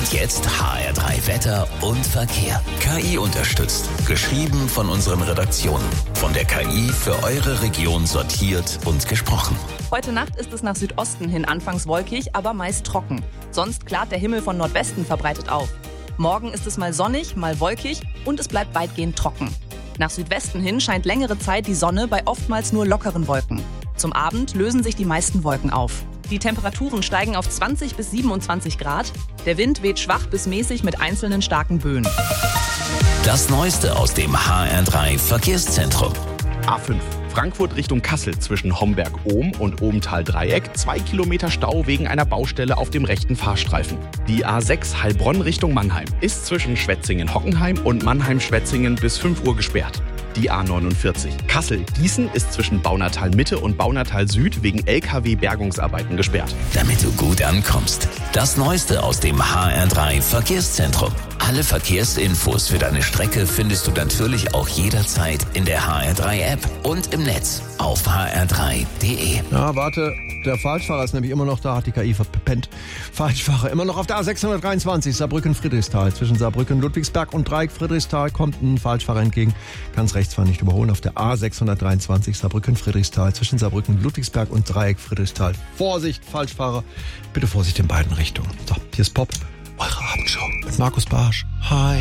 Und jetzt HR3 Wetter und Verkehr. KI unterstützt. Geschrieben von unseren Redaktionen. Von der KI für eure Region sortiert und gesprochen. Heute Nacht ist es nach Südosten hin anfangs wolkig, aber meist trocken. Sonst klart der Himmel von Nordwesten verbreitet auf. Morgen ist es mal sonnig, mal wolkig und es bleibt weitgehend trocken. Nach Südwesten hin scheint längere Zeit die Sonne bei oftmals nur lockeren Wolken. Zum Abend lösen sich die meisten Wolken auf. Die Temperaturen steigen auf 20 bis 27 Grad. Der Wind weht schwach bis mäßig mit einzelnen starken Böen. Das Neueste aus dem HR3 Verkehrszentrum. A5 Frankfurt Richtung Kassel zwischen Homberg-Ohm und Ohmtal-Dreieck 2 Kilometer Stau wegen einer Baustelle auf dem rechten Fahrstreifen. Die A6 Heilbronn Richtung Mannheim ist zwischen Schwetzingen-Hockenheim und Mannheim-Schwetzingen bis 5 Uhr gesperrt. Die A49 Kassel-Gießen ist zwischen Baunatal-Mitte und Baunatal-Süd wegen LKW-Bergungsarbeiten gesperrt. Damit du gut ankommst. Das Neueste aus dem HR3 Verkehrszentrum. Alle Verkehrsinfos für deine Strecke findest du natürlich auch jederzeit in der HR3-App und im Netz auf hr3.de. Ja, warte, der Falschfahrer ist nämlich immer noch da, hat die KI verpennt. Falschfahrer, immer noch auf der A623, Saarbrücken-Friedrichsthal. Zwischen Saarbrücken-Ludwigsberg und Dreieck-Friedrichsthal kommt ein Falschfahrer entgegen. Kannst rechts fahren, nicht überholen. Auf der A623, Saarbrücken-Friedrichsthal. Zwischen Saarbrücken-Ludwigsberg und Dreieck-Friedrichsthal. Vorsicht, Falschfahrer. Bitte Vorsicht in beiden Richtungen. So, hier ist Pop, eure Abendshow mit Markus Barsch. Hi.